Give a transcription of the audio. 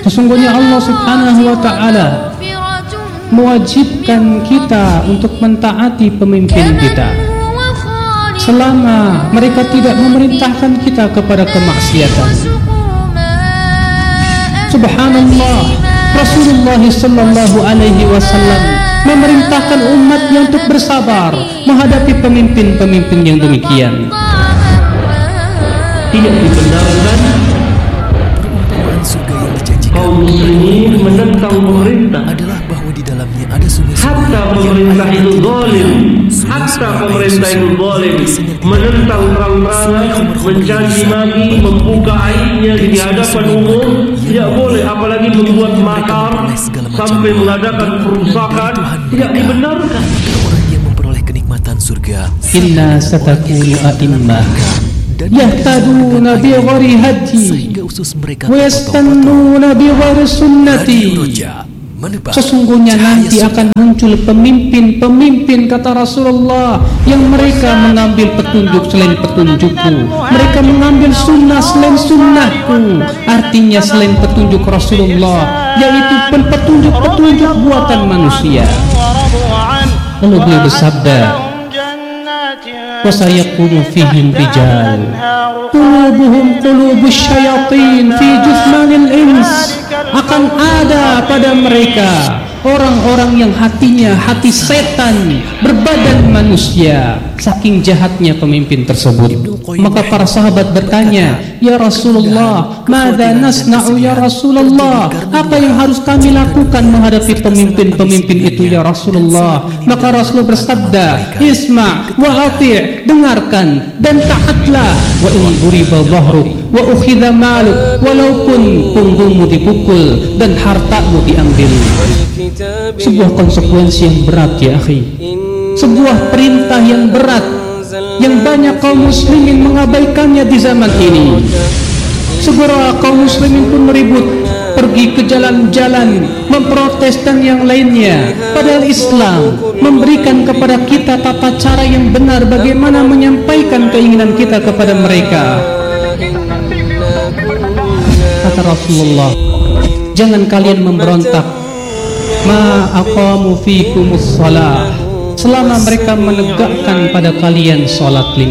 Sesungguhnya Allah Subhanahu wa ta'ala mewajibkan kita untuk mentaati pemimpin kita selama mereka tidak memerintahkan kita kepada kemaksiatan. Subhanallah, Rasulullah sallallahu alaihi wasallam memerintahkan umatnya untuk bersabar menghadapi pemimpin-pemimpin yang demikian. Tidak dibenarkan kaum muslimin menentang pemerintah adalah bahwa di dalamnya ada sungai-sungai hatta pemerintah itu zalim, menentang terang-terangan, mencaci maki, membuka aibnya di hadapan umum, tidak boleh, apalagi membuat makar sampai mengadakan perusakan, tidak dibenarkan. orang yang memperoleh kenikmatan surga. Inna satakunu a'immah yahtaduna bi ghairi hadi Sehingga usus mereka wa yastannuna bi ghairi sunnati. Sesungguhnya nanti akan muncul pemimpin-pemimpin, kata Rasulullah, yang mereka mengambil petunjuk selain petunjukku, mereka mengambil sunnah selain sunnahku. Artinya selain petunjuk Rasulullah, yaitu petunjuk-petunjuk buatan manusia. Lalu beliau bersabda, wa sayakunu fihim rijal qulubuhum qulubus syayatin fi jusmanil ins. Akan ada pada mereka orang-orang yang hatinya hati setan berbadan manusia, saking jahatnya pemimpin tersebut. Maka para sahabat bertanya, ya Rasulullah, madza nasna'u ya Rasulullah, apa yang harus kami lakukan menghadapi pemimpin-pemimpin itu ya Rasulullah? Maka Rasulullah bersabda, isma' wa ati', dengarkan dan taatlah. Wa in buriba dhahruk wa ukhidha maluk, walaupun punggungmu dipukul dan hartamu diambil. Sebuah konsekuensi yang berat ya akhi, sebuah perintah yang berat yang banyak kaum muslimin mengabaikannya di zaman ini. Segera kaum muslimin pun meribut, pergi ke jalan-jalan, memprotes dan yang lainnya. Padahal Islam memberikan kepada kita tata cara yang benar bagaimana menyampaikan keinginan kita kepada mereka. Kata Rasulullah, jangan kalian memberontak ma aqamu fikumus shalah, selama mereka menegakkan pada kalian salat